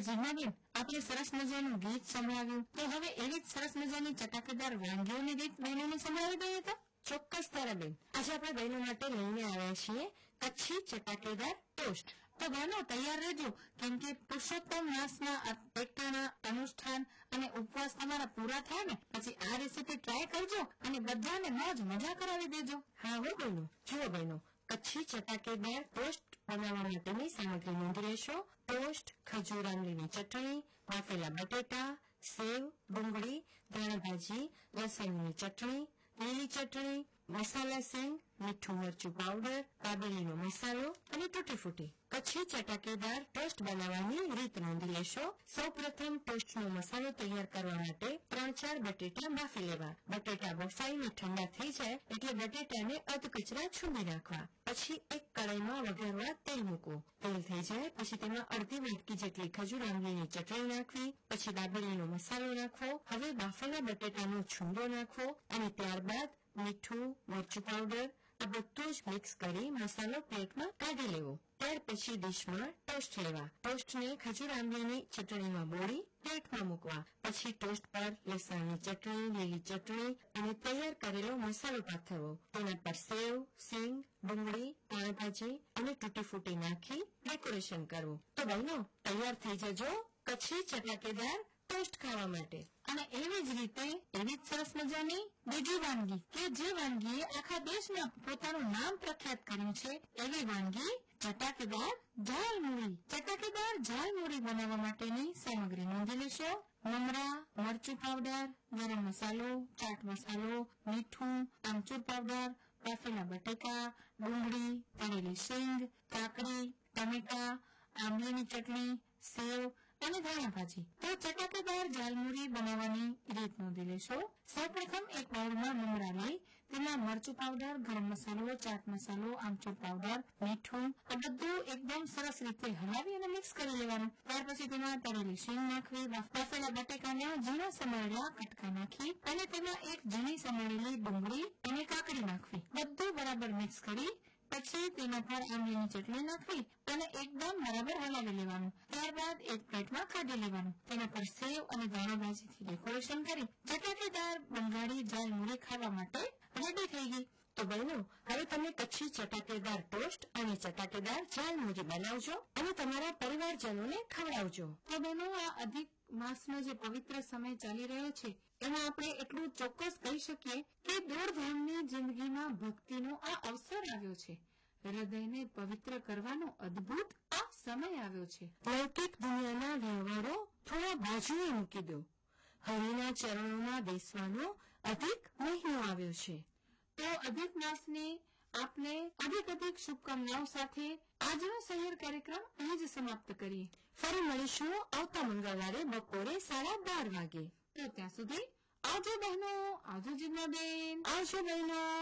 જીજ્ઞાબેન, આપણે સરસ મજાનું ગીત સંભળાવ્યું, તો હવે એવી જ સરસ મજાની ચટાકેદાર વાનગીઓની રીત બહેનોને સંભળાવી દઈએ તો? ચોક્કસ તારાબેન, આજે આપણે બહેનો માટે લઈને આવ્યા છીએ કચ્છી ચટાકેદાર ટોસ્ટ. તો બહેનો તૈયાર રહેજો, કેમ કે પુરુષોત્તમ માસના એકટાણા, અનુષ્ઠાન અને ઉપવાસ તમારા પૂરા થાય ને પછી આ રેસીપી ટ્રાય કરજો અને બધાને મોજ મજા કરાવી દેજો. હા હો બહેનો, જુઓ બહેનો, કચ્છી ચટાકેદાર ટોસ્ટ બનાવવા માટેની સામગ્રી નોંધી લેશો. ટોસ્ટ, ખજૂર આંબલીની ચટણી, બાફેલા બટેટા, સેવ, ડુંગળી, ધાણાભાજી, લસણની ચટણી, લીલી ચટણી, મસાલા સિંગ, મીઠું મરચું પાવડર, કાબેલીનો મસાલો અને તૂટી ફૂટી. કચ્છી ચટાકેદાર ટોસ્ટ બનાવવાની રીત નોંધી લેશો. સૌપ્રથમ ટોસ્ટનો મસાલો તૈયાર કરવા માટે 3-4 બટેટા બાફી લેવા. બટેટા બફાઈને ઠંડા થઈ જાય એટલે બટેટાને અધકચરા છૂંદી નાખવા. પછી એક કડાઈમાં વઘારવા તેલ મૂકવું. તેલ થઈ જાય પછી તેમાં અડધી વાટકી જેટલી ખજૂર આંબલીની ચટણી નાખવી. પછી દાબેલીનો મસાલો નાખવો. હવે બાફેલા બટેટાનો છૂંદો નાખવો અને ત્યારબાદ મીઠું, મરચું પાવડર આ બધું જ મિક્સ કરી મસાલો પ્લેટમાં કાઢી લેવો. ત્યાર પછી ડીશમાં ટોસ્ટ લેવા. ટોસ્ટને ખજૂર આંબલીની ચટણીમાં બોળી પ્લેટમાં મૂકવા. પછી ટોસ્ટ પર લસણની ચટણી, લીલી ચટણી અને તૈયાર કરેલો મસાલો પાથરવો. તેના પર સેવ, સિંગ, ડુંગળી, ધાણાભાજી અને તૂટી ફૂટી નાખી ડેકોરેશન કરવું. તો બહેનો, તૈયાર થઈ જજો કચ્છી ચટાકેદાર ટોસ્ટ ખાવા માટે. અને એવી જ રીતે એવી જ સરસ મજાની બીજી વાનગી કે જે વાનગીએ આખા દેશમાં પોતાનું નામ પ્રખ્યાત કર્યું છે, એવી વાનગી ચટાકેદાર ઝાલમુરી. ચટાકેદાર ઝાલમુરી બનાવવા માટેની સામગ્રી નોંધી લેશો. મમરા, મરચું પાવડર, ગરમ મસાલો, ચાટ મસાલો, મીઠું, આમચૂર પાવડર, બાફેલા બટેકા, ડુંગળી, તળેલી શીંગ, કાકડી, ટમેટા, આંબલીની ચટણી, સેવ અને ધાણાભાજી. તો ચટાકેદાર ઝાલમુરી બનાવવાની રીત નોંધી લેશો. સૌપ્રથમ એક બાઉલમાં મમરા લઈ તેમાં મરચું પાવડર, ગરમ મસાલો, ચાટ મસાલો, આમચૂર પાવડર, મીઠું આ બધું એકદમ સરસ રીતે હલાવી અને મિક્સ કરી લેવાનું. ત્યાર પછી તેમાં તળેલી શીંગ નાખવી. બાફેલા બટેકાના ઝીણા સમારેલા કટકા નાખી અને તેમાં એક ઝીણી સમારેલી ડુંગળી અને કાકડી નાખવી. બધું બરાબર મિક્સ કરી પછી તેના પર આંબલીની ચટણી નાખવી અને એકદમ બરાબર હલાવી લેવાનું. ત્યારબાદ એક પ્લેટમાં કાઢી લેવાનું. તેના પર સેવ અને ધાણાભાજીથી ડેકોરેશન કરી ચટાકેદાર બંગાળી ઝાલમુરી ખાવા માટે રેડી થઈ ગઈ. તો બહેનો, હવે તમે કચ્છી ચટાકેદાર ટોસ્ટ અને ચટાકેદાર ઝાલમુરી બનાવજો અને તમારા પરિવારજનોને ખવડાવજો. તો બહેનો, આ અધિક માસનો જે પવિત્ર સમય ચાલી રહ્યો છે એમાં આપણે એટલું ચોક્કસ કહી શકીએ કે દોડધામની જિંદગીમાં ભક્તિનો આ અવસર આવ્યો છે. હૃદયને પવિત્ર કરવાનો અદ્ભુત આ સમય આવ્યો છે. લૌકિક દુનિયાના વ્યવહારો થોડા બાજુએ મૂકી દો. હરિના ચરણોમાં બેસવાનો અધિક મહિનો આવ્યો છે. તો અધિક માસની આપને અધિક શુભકામનાઓ સાથે આજનો સહેર કાર્યક્રમ અહીં જ સમાપ્ત કરીએ. ફરી મળીશું આવતા મંગળવારે બપોરે 12:30 વાગે. તો ત્યાં સુધી આવજો બહેનો, આવજો જીજ્ઞાબેન, આવજો બહેનો.